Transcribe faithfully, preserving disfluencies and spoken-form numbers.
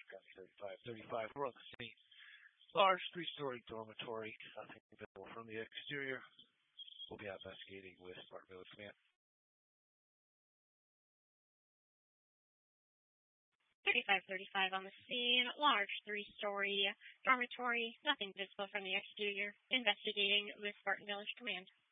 thirty-five thirty-five. We're on the scene. Large three-story dormitory, nothing visible from the exterior. We'll be out investigating with Spartan Village Command. thirty-five thirty-five on the scene. Large three-story dormitory, nothing visible from the exterior. Investigating with Spartan Village Command.